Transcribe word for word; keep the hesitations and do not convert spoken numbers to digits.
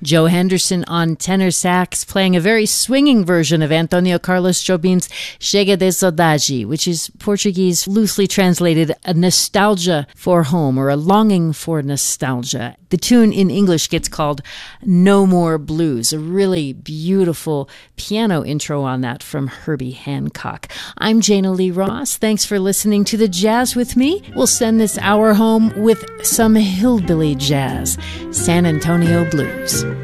Joe Henderson on tenor sax, playing a very swinging version of Antonio Carlos Jobim's Chega de Saudade, which is Portuguese, loosely translated a nostalgia for home or a longing for nostalgia. The tune in English gets called No More Blues, a really beautiful piano intro on that from Herbie Hancock. I'm Jana Lee Ross. Thanks for listening to The Jazz with me. We'll send this hour home with some hillbilly jazz, San Antonio Blues.